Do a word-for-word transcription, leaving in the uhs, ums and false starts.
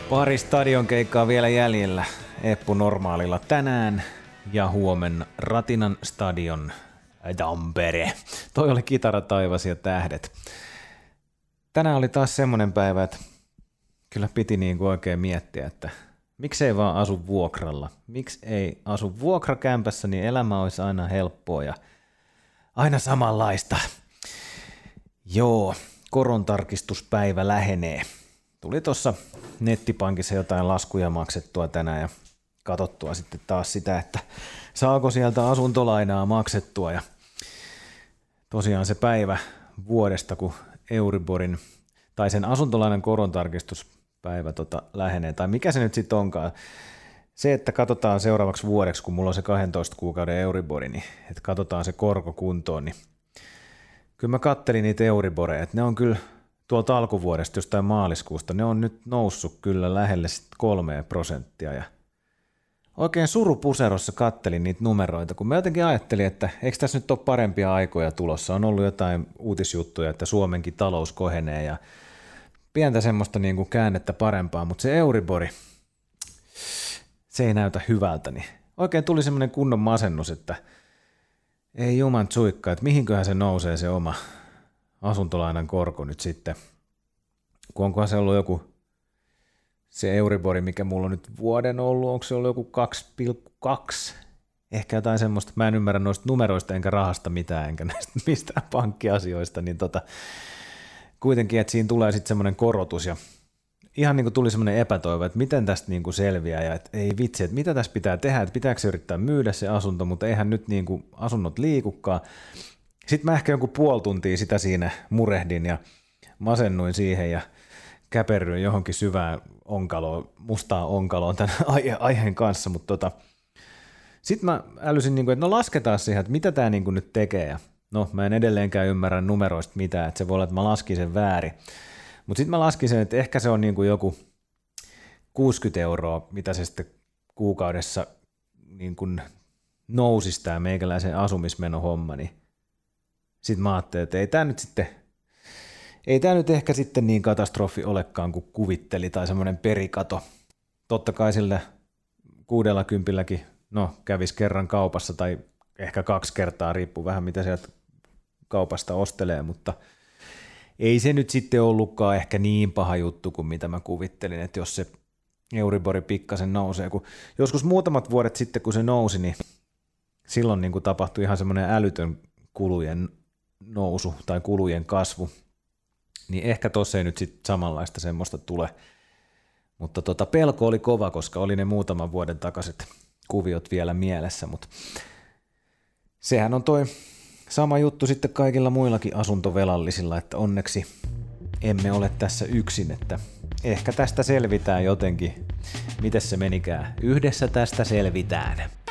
Pari stadion keikkaa vielä jäljellä Eppu Normaalilla tänään ja huomenna Ratinan stadion Tampere. Toi oli Kitara taivas ja tähdet. Tänään oli taas semmonen päivä, että kyllä piti niin kuin oikein miettiä, että miksei vaan asu vuokralla. Miksi ei asu vuokrakämpässä, niin elämä olisi aina helppoa ja aina samanlaista. Joo, korontarkistuspäivä lähenee. Tuli tuossa nettipankissa jotain laskuja maksettua tänään ja katsottua sitten taas sitä, että saako sieltä asuntolainaa maksettua. Ja tosiaan se päivä vuodesta, kun Euriborin tai sen asuntolainan korontarkistuspäivä tota lähenee, tai mikä se nyt sitten onkaan. Se, että katsotaan seuraavaksi vuodeksi, kun mulla on se kahdentoista kuukauden Euribori, niin että katsotaan se korko kuntoon, niin kyllä mä kattelin niitä Euriboreja, että ne on kyllä tuolta alkuvuodesta jostain maaliskuusta, ne on nyt noussut kyllä lähelle sit kolmea prosenttia ja oikein surupuserossa kattelin niitä numeroita, kun mä jotenkin ajattelin, että eikö tässä nyt ole parempia aikoja tulossa, on ollut jotain uutisjuttuja, että Suomenkin talous kohenee ja pientä semmoista niin kuin käännettä parempaa, mutta se Euribori, se ei näytä hyvältä, niin oikein tuli semmoinen kunnon masennus, että ei juman tsuikka, että mihinköhän se nousee se oma asuntolainan korko nyt sitten, kun onkohan se ollut joku, se Euribori, mikä mulla on nyt vuoden ollut, onko se ollut joku kaksi pilkku kaksi, ehkä jotain semmoista, mä en ymmärrä noista numeroista enkä rahasta mitään, enkä näistä mistään pankkiasioista, niin tota, kuitenkin, että siinä tulee sitten semmoinen korotus ja ihan niin kuin tuli semmoinen epätoivo, että miten tästä niin kuin selviää ja että ei vitsi, että mitä tässä pitää tehdä, että pitääkö se yrittää myydä se asunto, mutta eihän nyt niin kuin asunnot liikukaan. Sitten mä ehkä jonkun puoli tuntia sitä siinä murehdin ja masennuin siihen ja käperryin johonkin syvään onkaloon, mustaan onkaloon tämän aiheen kanssa, mutta tota, sitten mä älysin, että no lasketaan siihen, että mitä tämä nyt tekee ja no mä en edelleenkään ymmärrä numeroista mitään, että se voi olla, että mä laskin sen väärin, mutta sitten mä laskin sen, että ehkä se on niin kuin joku kuusikymmentä euroa, mitä se sitten kuukaudessa niin kuin nousisi tämä meikäläisen asumismenohomma, niin sitten mä ajattelin, että ei tämä nyt sitten, ei tämä nyt ehkä sitten niin katastrofi olekaan kuin kuvitteli tai semmoinen perikato. Totta kai sillä kuudella kympilläkin, no kävisi kerran kaupassa tai ehkä kaksi kertaa, riippuu vähän mitä sieltä kaupasta ostelee, mutta ei se nyt sitten ollutkaan ehkä niin paha juttu kuin mitä mä kuvittelin, että jos se Euribori pikkasen nousee, kun joskus muutamat vuodet sitten kun se nousi, niin silloin niin kuin tapahtui ihan semmoinen älytön kulujen nousu tai kulujen kasvu, niin ehkä tossa ei nyt sitten samanlaista semmoista tule, mutta tota, pelko oli kova, koska oli ne muutaman vuoden takaiset kuviot vielä mielessä, mutta sehän on toi sama juttu sitten kaikilla muillakin asuntovelallisilla, että onneksi emme ole tässä yksin, että ehkä tästä selvitään jotenkin. Mites se menikään? Yhdessä tästä selvitään.